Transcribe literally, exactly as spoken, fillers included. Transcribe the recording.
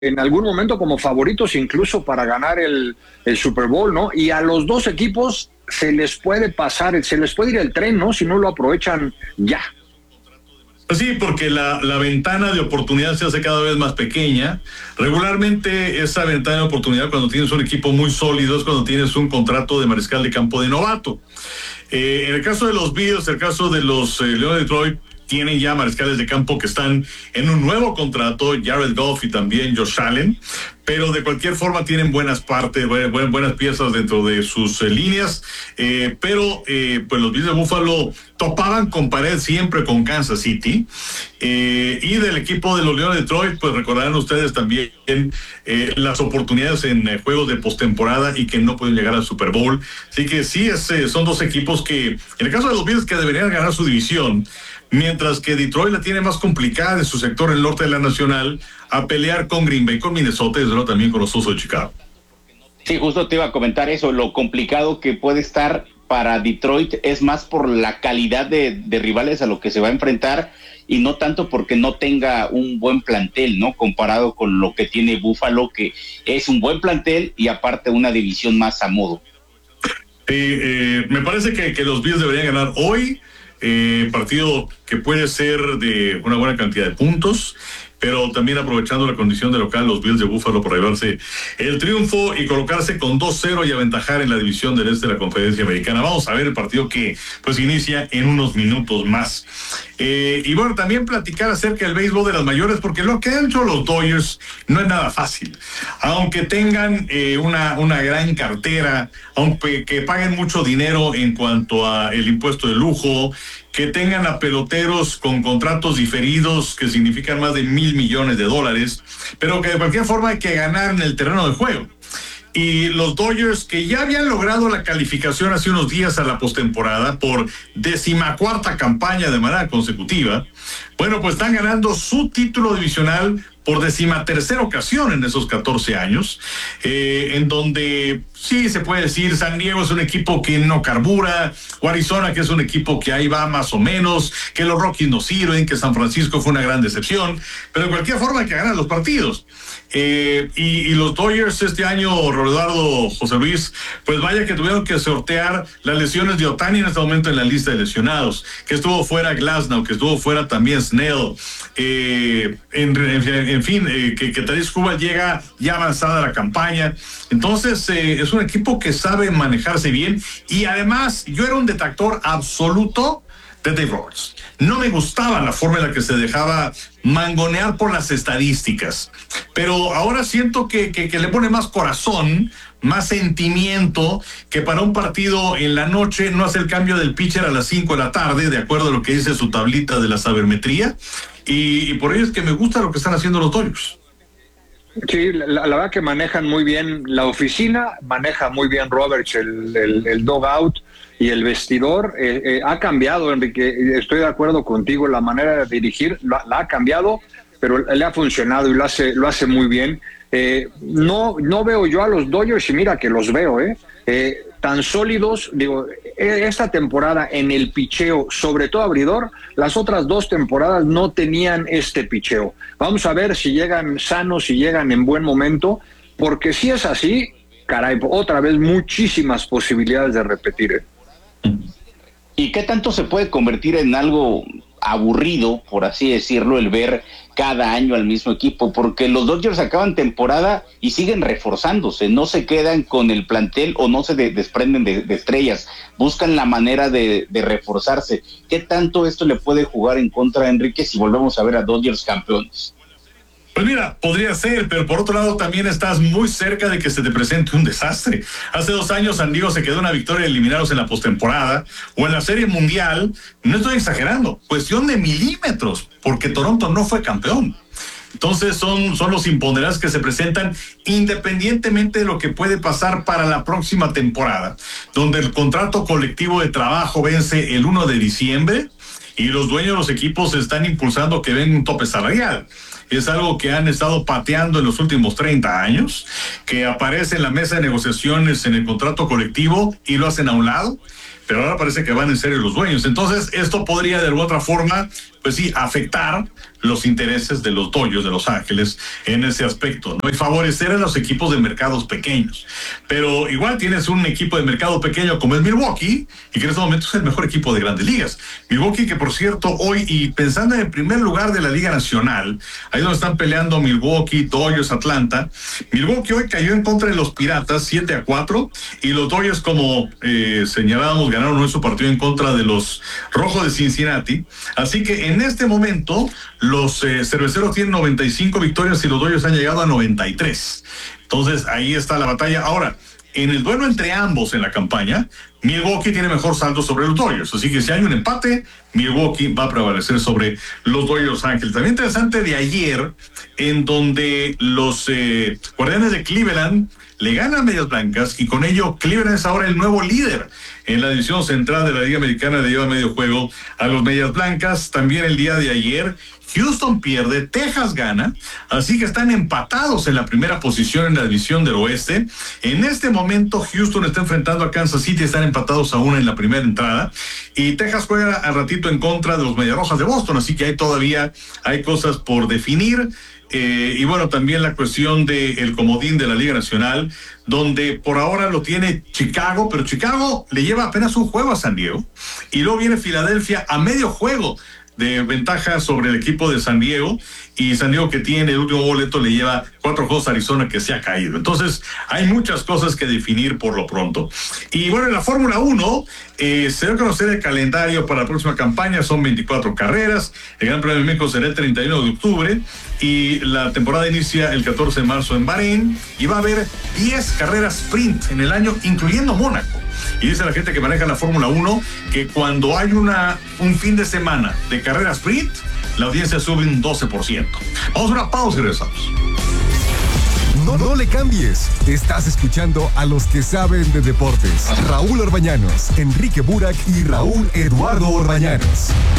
en algún momento como favoritos incluso para ganar el, el Super Bowl, ¿no? Y a los dos equipos se les puede pasar, se les puede ir el tren, ¿no? Si no lo aprovechan ya. Sí, porque la, la ventana de oportunidad se hace cada vez más pequeña. Regularmente esa ventana de oportunidad cuando tienes un equipo muy sólido es cuando tienes un contrato de mariscal de campo de novato. Eh, en el caso de los Bills, en el caso de los eh, Leones de Detroit, tienen ya mariscales de campo que están en un nuevo contrato, Jared Goff y también Josh Allen, pero de cualquier forma tienen buenas partes, buenas, buenas piezas dentro de sus eh, líneas, eh, pero eh, pues los Bills de Buffalo topaban con pared siempre con Kansas City, eh, y del equipo de los Leones de Detroit, pues recordarán ustedes también eh, las oportunidades en eh, juegos de postemporada y que no pueden llegar al Super Bowl, así que sí, es, eh, son dos equipos que, en el caso de los Bills, que deberían ganar su división, mientras que Detroit la tiene más complicada en su sector, el norte de la Nacional, a pelear con Green Bay, con Minnesota y desde luego también con los Osos de Chicago. Sí, justo te iba a comentar eso, lo complicado que puede estar para Detroit es más por la calidad de, de rivales a lo que se va a enfrentar y no tanto porque no tenga un buen plantel, ¿no? Comparado con lo que tiene Buffalo, que es un buen plantel y aparte una división más a modo. Eh, eh, me parece que, que los Bills deberían ganar hoy. Eh, partido que puede ser de una buena cantidad de puntos, pero también aprovechando la condición de local, los Bills de Buffalo para llevarse el triunfo y colocarse con dos cero y aventajar en la división del este de la Conferencia Americana. Vamos a ver el partido que pues inicia en unos minutos más. Eh, y bueno, también platicar acerca del béisbol de las mayores, porque lo que han hecho los Dodgers no es nada fácil. Aunque tengan eh, una, una gran cartera, aunque que paguen mucho dinero en cuanto a el impuesto de lujo, que tengan a peloteros con contratos diferidos que significan más de mil millones de dólares, pero que de cualquier forma hay que ganar en el terreno de juego. Y los Dodgers, que ya habían logrado la calificación hace unos días a la postemporada por decimacuarta campaña de manera consecutiva, bueno, pues están ganando su título divisional por decimatercera ocasión en esos catorce años, eh, en donde sí se puede decir San Diego es un equipo que no carbura, o Arizona que es un equipo que ahí va más o menos, que los Rockies no sirven, que San Francisco fue una gran decepción, pero de cualquier forma hay que ganar los partidos. Eh, y, y los Dodgers este año, Eduardo, José Luis, pues vaya que tuvieron que sortear las lesiones de Ohtani en este momento en la lista de lesionados, que estuvo fuera Glasnow, que estuvo fuera también Snell, eh, en, en, en fin, eh, que, que Tatis Cuba llega ya avanzada la campaña. Entonces eh, es un equipo que sabe manejarse bien y además yo era un detractor absoluto de Dave Roberts. No me gustaba la forma en la que se dejaba mangonear por las estadísticas, pero ahora siento que, que, que le pone más corazón, más sentimiento, que para un partido en la noche no hace el cambio del pitcher a las cinco de la tarde, de acuerdo a lo que dice su tablita de la sabermetría, y, y por ello es que me gusta lo que están haciendo los Dodgers. Sí, la, la verdad que manejan muy bien la oficina, maneja muy bien Roberts el, el, el dugout y el vestidor. Eh, eh, ha cambiado, Enrique, estoy de acuerdo contigo, la manera de dirigir la, la ha cambiado, pero le ha funcionado y lo hace, lo hace muy bien. Eh, no, no veo yo a los Dodgers, y mira que los veo, eh, eh, tan sólidos, digo, esta temporada en el picheo, sobre todo abridor, las otras dos temporadas no tenían este picheo. Vamos a ver si llegan sanos, si llegan en buen momento, porque si es así, caray, otra vez muchísimas posibilidades de repetir. ¿eh? ¿Y qué tanto se puede convertir en algo aburrido, por así decirlo, el ver cada año al mismo equipo? Porque los Dodgers acaban temporada y siguen reforzándose, no se quedan con el plantel o no se de, desprenden de, de estrellas, buscan la manera de, de reforzarse. ¿Qué tanto esto le puede jugar en contra a Enrique si volvemos a ver a Dodgers campeones? Pues mira, podría ser, pero por otro lado también estás muy cerca de que se te presente un desastre. Hace dos años San Diego se quedó una victoria de eliminados en la postemporada o en la Serie Mundial, no estoy exagerando, cuestión de milímetros, porque Toronto no fue campeón. Entonces son, son los imponderables que se presentan independientemente de lo que puede pasar para la próxima temporada, donde el contrato colectivo de trabajo vence el primero de diciembre y los dueños de los equipos están impulsando que venga un tope salarial. es algo que han estado pateando en los últimos treinta años, que aparece en la mesa de negociaciones en el contrato colectivo y lo hacen a un lado, pero ahora parece que van en serio los dueños. Entonces, esto podría de alguna otra forma, pues sí, afectar los intereses de los Dodgers de Los Ángeles en ese aspecto, ¿no? Y favorecer a los equipos de mercados pequeños. Pero igual tienes un equipo de mercado pequeño como es Milwaukee, y que en este momento es el mejor equipo de Grandes Ligas. Milwaukee, que por cierto, hoy, y pensando en el primer lugar de la Liga Nacional, ahí donde están peleando Milwaukee, Dodgers, Atlanta, Milwaukee hoy cayó en contra de los Piratas siete a cuatro, y los Dodgers, como eh, señalábamos, ganaron hoy su partido en contra de los Rojos de Cincinnati. Así que en este momento los eh, cerveceros tienen noventa y cinco victorias y los Dodgers han llegado a noventa y tres. Entonces ahí está la batalla. Ahora, en el duelo entre ambos en la campaña, Milwaukee tiene mejor saldo sobre los Dodgers. Así que si hay un empate, Milwaukee va a prevalecer sobre los Dodgers de Los Ángeles. También interesante de ayer, en donde los eh, Guardianes de Cleveland le ganan a Medias Blancas, y con ello Cleveland es ahora el nuevo líder en la división central de la Liga Americana, le lleva medio juego a los Medias Blancas. También el día de ayer Houston pierde, Texas gana, así que están empatados en la primera posición en la división del oeste. En este momento Houston está enfrentando a Kansas City, están empatados a una en la primera entrada, y Texas juega al ratito en contra de los Medias Rojas de Boston, así que hay todavía hay cosas por definir. Eh, y bueno, también la cuestión del comodín de la Liga Nacional, donde por ahora lo tiene Chicago, pero Chicago le lleva apenas un juego a San Diego, y luego viene Filadelfia a medio juego de ventaja sobre el equipo de San Diego, y San Diego, que tiene el último boleto, le lleva cuatro juegos a Arizona, que se ha caído. Entonces hay muchas cosas que definir por lo pronto. Y bueno, en la Fórmula uno eh, se dio a conocer el calendario para la próxima campaña. Son veinticuatro carreras, el Gran Premio de México será el treinta y uno de octubre, y la temporada inicia el catorce de marzo en Bahrein, y va a haber diez carreras sprint en el año, incluyendo Mónaco. Y dice la gente que maneja la Fórmula uno que cuando hay una un fin de semana de carrera sprint, la audiencia sube un doce por ciento. Vamos a una pausa y regresamos. No, no le cambies. Estás escuchando a los que saben de deportes. Raúl Orbañanos, Enrique Burak y Raúl Eduardo Orbañanos.